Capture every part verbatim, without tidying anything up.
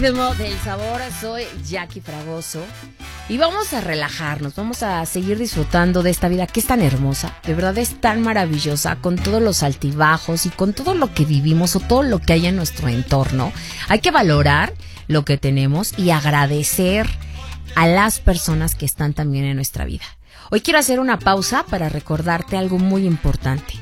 ritmo del sabor, soy Jackie Fragoso y vamos a relajarnos, vamos a seguir disfrutando de esta vida que es tan hermosa, de verdad es tan maravillosa, con todos los altibajos y con todo lo que vivimos o todo lo que hay en nuestro entorno. Hay que valorar lo que tenemos y agradecer a las personas que están también en nuestra vida. Hoy quiero hacer una pausa para recordarte algo muy importante.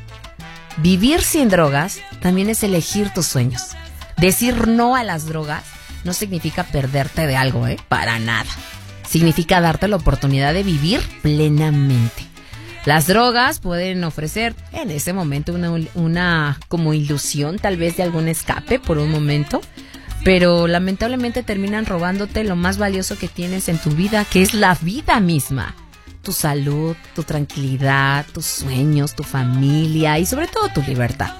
Vivir sin drogas también es elegir tus sueños. Decir no a las drogas no significa perderte de algo, ¿eh? Para nada. Significa darte la oportunidad de vivir plenamente. Las drogas pueden ofrecer en ese momento una, una como ilusión, tal vez de algún escape por un momento, pero lamentablemente terminan robándote lo más valioso que tienes en tu vida, que es la vida misma. Tu salud, tu tranquilidad, tus sueños, tu familia y sobre todo tu libertad.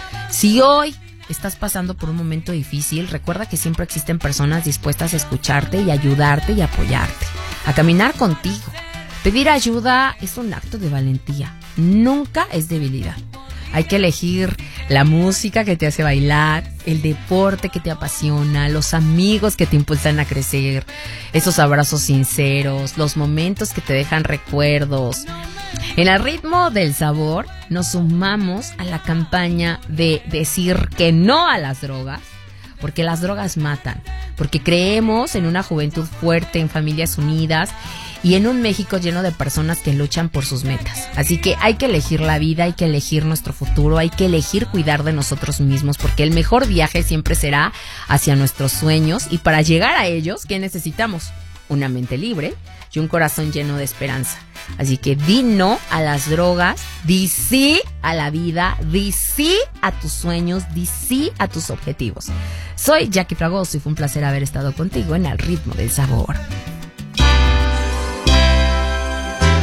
Si hoy estás pasando por un momento difícil, recuerda que siempre existen personas dispuestas a escucharte y ayudarte y apoyarte, a caminar contigo. Pedir ayuda es un acto de valentía, nunca es debilidad. Hay que elegir la música que te hace bailar, el deporte que te apasiona, los amigos que te impulsan a crecer, esos abrazos sinceros, los momentos que te dejan recuerdos. En el ritmo del sabor nos sumamos a la campaña de decir que no a las drogas, porque las drogas matan, porque creemos en una juventud fuerte, en familias unidas y en un México lleno de personas que luchan por sus metas. Así que hay que elegir la vida, hay que elegir nuestro futuro, hay que elegir cuidar de nosotros mismos, porque el mejor viaje siempre será hacia nuestros sueños y para llegar a ellos, ¿qué necesitamos? Una mente libre y un corazón lleno de esperanza. Así que di no a las drogas, di sí a la vida, di sí a tus sueños, di sí a tus objetivos. Soy Jackie Fragoso y fue un placer haber estado contigo en El Ritmo del Sabor.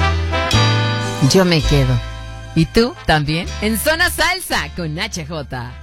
Yo me quedo. ¿Y tú también? En Zona Salsa con H J.